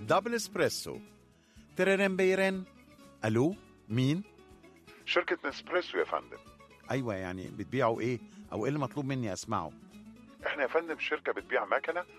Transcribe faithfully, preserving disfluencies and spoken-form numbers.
دبل اسبريسو. تررن بيرن. ألو، مين؟ شركة نسبريسو يا فندم. أيوة، يعني بتبيعوا إيه أو إيه اللي مطلوب مني أسمعه؟ احنا يا فندم شركة بتبيع مكنة